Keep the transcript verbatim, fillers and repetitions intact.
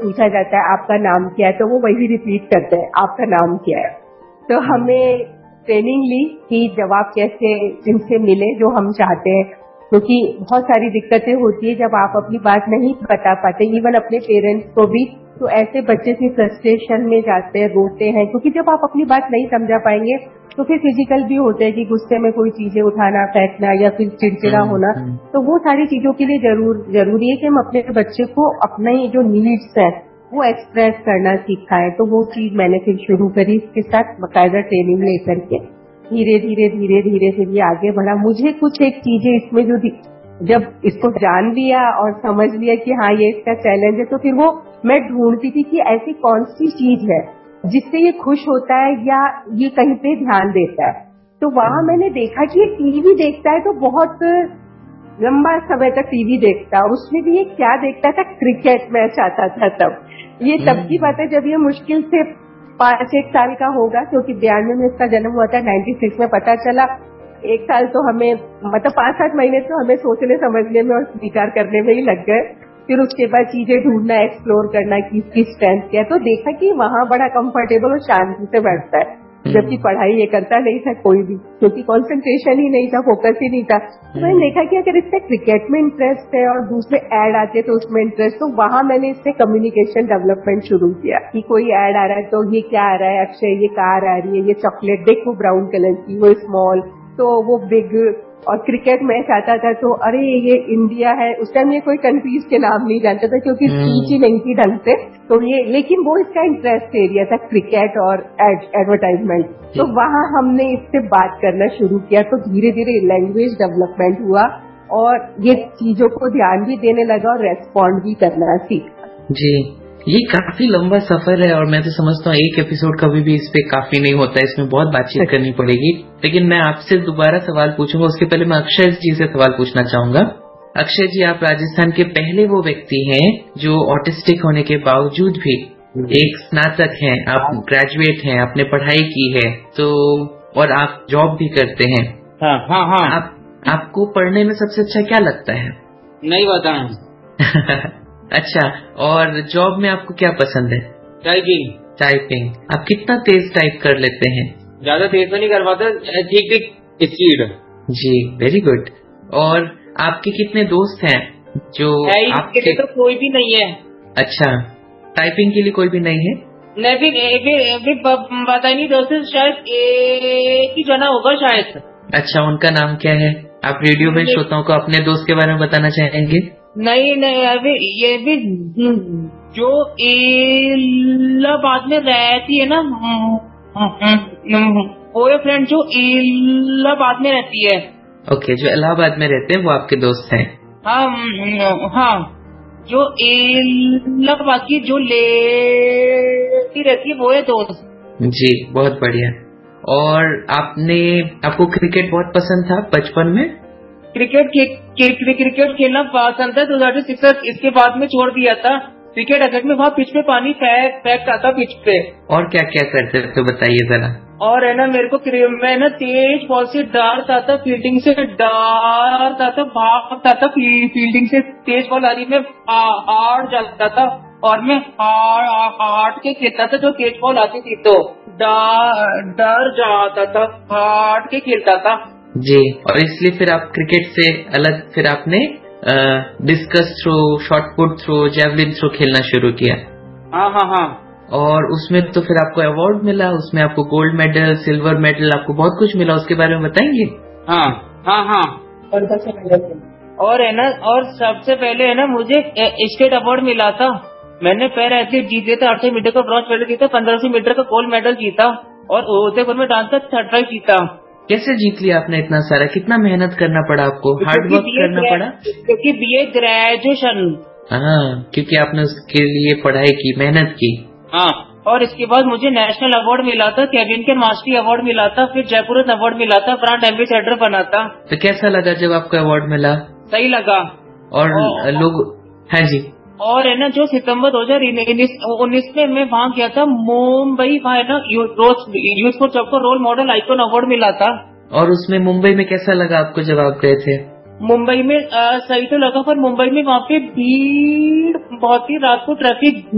पूछा जाता है आपका नाम क्या है, तो वो वही रिपीट करते हैं आपका नाम क्या है। तो हमें ट्रेनिंग ली कि जवाब कैसे जिनसे मिले जो हम चाहते हैं, क्योंकि बहुत सारी दिक्कतें होती है जब आप अपनी बात नहीं बता पाते, इवन अपने पेरेंट्स को भी। तो ऐसे बच्चे से फ्रस्ट्रेशन में जाते हैं, रोते हैं, क्योंकि जब आप अपनी बात नहीं समझा पाएंगे तो फिर फिजिकल भी होते हैं कि गुस्से में कोई चीजें उठाना, फेंकना या फिर चिड़चिड़ा होना। तो वो सारी चीजों के लिए जरूर जरूरी है कि हम अपने बच्चे को अपने जो नीड्स है वो एक्सप्रेस करना सिखाएं। तो वो चीज मैंने फिर शुरू करी इसके साथ बाकायदा ट्रेनिंग लेकर के। धीरे धीरे धीरे धीरे फिर ये आगे बढ़ा। मुझे कुछ एक चीजें इसमें जो जब इसको जान लिया और समझ लिया कि हाँ ये इसका चैलेंज है, तो फिर वो मैं ढूंढती थी कि ऐसी कौन सी चीज है जिससे ये खुश होता है या ये कहीं पे ध्यान देता है। तो वहां मैंने देखा कि ये टीवी देखता है, तो बहुत लंबा समय तक टीवी देखता है, और उसमें भी ये क्या देखता था, क्रिकेट मैच आता था तब। ये तब की बात है जब ये मुश्किल से पांच एक साल का होगा, क्योंकि बयानवे में इसका जन्म हुआ था, नाइन्टी सिक्स में पता चला। एक साल तो हमें मतलब पांच सात महीने तो हमें सोचने समझने में और स्वीकार करने में ही लग गए। फिर उसके बाद चीजें ढूंढना, एक्सप्लोर करना कि इसकी स्ट्रेंथ क्या है। तो देखा कि वहां बड़ा कंफर्टेबल और शांति से बैठता है, जबकि पढ़ाई ये करता नहीं था कोई भी, क्योंकि कंसंट्रेशन ही नहीं था, फोकस ही नहीं था। तो मैंने देखा कि अगर इससे क्रिकेट में इंटरेस्ट है और दूसरे ऐड आते तो उसमें इंटरेस्ट, तो वहां मैंने इससे कम्युनिकेशन डेवलपमेंट शुरू किया कि कोई ऐड आ रहा है तो ये क्या आ रहा है, अक्षय ये कार आ रही है, ये चॉकलेट देख वो ब्राउन कलर की, वो स्मॉल, तो वो बिग। और क्रिकेट मैच आता था तो अरे ये इंडिया है, उस टाइम ये कोई कंट्रीज के नाम नहीं जानता था क्योंकि स्पीच ही नहीं थी ढंग से। तो ये लेकिन वो इसका इंटरेस्ट एरिया था, क्रिकेट और एडवर्टाइजमेंट। तो वहां हमने इससे बात करना शुरू किया, तो धीरे धीरे लैंग्वेज डेवलपमेंट हुआ और ये चीजों को ध्यान भी देने लगा और रेस्पॉन्ड भी करना सीखा। जी, ये काफी लंबा सफर है और मैं तो समझता हूँ एक एपिसोड कभी भी इस पे काफी नहीं होता है, इसमें बहुत बातचीत करनी पड़ेगी। लेकिन मैं आपसे दोबारा सवाल पूछूंगा, उसके पहले मैं अक्षय जी से सवाल पूछना चाहूंगा। अक्षय जी, आप राजस्थान के पहले वो व्यक्ति हैं जो ऑटिस्टिक होने के बावजूद भी एक स्नातक हैं, आप ग्रेजुएट हैं, आपने पढ़ाई की है, तो और आप जॉब भी करते हैं। हाँ हाँ हाँ। आप, आपको पढ़ने में सबसे अच्छा क्या लगता है? नहीं बताएं। अच्छा, और जॉब में आपको क्या पसंद है? टाइपिंग। टाइपिंग। आप कितना तेज टाइप कर लेते हैं? ज्यादा तेज तो नहीं कर पाते, ठीक ठीक स्पीड। जी, वेरी गुड। और आपके कितने दोस्त हैं जो आपके लिए? तो कोई भी नहीं है। अच्छा, टाइपिंग के लिए कोई भी नहीं है? नहीं, भी पता ही नहीं, दोस्त शायद एक ही जना होगा शायद। अच्छा, उनका नाम क्या है? आप रेडियो में श्रोताओं को अपने दोस्त के बारे में बताना चाहेंगे? नहीं नहीं, अभी ये भी जो इलाहाबाद में रहती है ना, वो फ्रेंड जो इलाहाबाद में रहती है। ओके, जो इलाहाबाद में रहते हैं वो आपके दोस्त हैं? हाँ हाँ, जो इलाहाबाद की जो लेती रहती है वो है दोस्त। जी, बहुत बढ़िया। और आपने आपको क्रिकेट बहुत पसंद था बचपन में? क्रिकेट क्रिकेट खेलना पसंद था। दो हजार सिक्स इसके बाद में छोड़ दिया था। क्रिकेट अगर में वहाँ पिच पे पानी फेंक फेंकता था पिच पे। और क्या क्या करते थे बताइए जरा। और है ना, मेरे को मैं ना तेज बॉल से डालता था, फील्डिंग से डालता था, भागता था, फील्डिंग से तेज बॉल आ रही में हार जाता था और मैं हार्ट के खेलता था। जो तेज बॉल आती थी तो डर जाता था, हार्ट के खेलता था। जी, और इसलिए फिर आप क्रिकेट से अलग फिर आपने discus throw, shot put throw, javelin throw खेलना शुरू किया। हाँ हाँ हाँ। और उसमें तो फिर आपको अवार्ड मिला, उसमें आपको गोल्ड मेडल, सिल्वर मेडल, आपको बहुत कुछ मिला, उसके बारे में बताएंगे? हाँ हाँ हाँ। और है ना, और सबसे पहले है ना मुझे स्टेट अवार्ड मिला था। मैंने पैर एथलीट जीते थे, आठ सौ मीटर का ब्रॉन्ज मेडल जीता, पंद्रह सौ मीटर का गोल्ड मेडल जीता और उदयपुर में डांस का थर्ड प्राइज जीता। कैसे जीत लिया आपने इतना सारा? कितना मेहनत करना पड़ा आपको? हार्ड वर्क करना पड़ा? क्योंकि बीए ग्रेजुएशन। हाँ, क्योंकि आपने उसके लिए पढ़ाई की, मेहनत की। हाँ, और इसके बाद मुझे नेशनल अवार्ड मिला था, केविन के मास्टरी अवार्ड मिला था, फिर जयपुर रत्न अवार्ड मिला था, ब्रांड एम्बेसडर बना था। तो कैसा लगा जब आपको अवार्ड मिला? सही लगा। और, और लोग, हाँ जी। और है ना, जो सितंबर दो हजार उन्नीस में मैं वहाँ गया था मुंबई, वहाँ है ना यूथ फॉर जॉब को रोल मॉडल आइकॉन अवार्ड मिला था। और उसमें मुंबई में कैसा लगा आपको जब आप गए थे? मुंबई में आ, सही तो लगा, पर मुंबई में वहाँ पे भीड़ बहुत ही, रात को ट्रैफिक